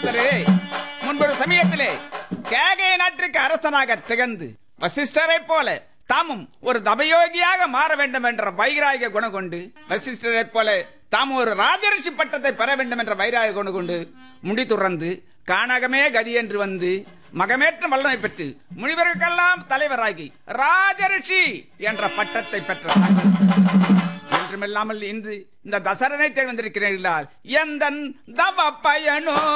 பரதரே, முன்பொரு சமயத்திலே கேகய நாட்டிற்கு அரசனாக திகழ்ந்து வசிஷ்டரை போல தாமும் ஒரு தபயோகியாக மாற வேண்டும் என்ற வைராகிய குணம் கொண்டு, வசிஷ்டரை போல தாமும் ஒரு ராஜரிஷி பட்டத்தை பெற வேண்டும் என்ற வைராகிய குணம் கொண்டு முடி துறந்து கானகமே கதி என்று வந்து மகமேற்ற வல்லமை பெற்று முனிவர்களுக்கெல்லாம் தலைவராகி ராஜரிஷி என்ற பட்டத்தை பெற்றார். என்றுமில்லாமல் இன்று இந்த தசரனை தேடி வந்திருக்கிறீர்களால் எந்த தவ பயனோ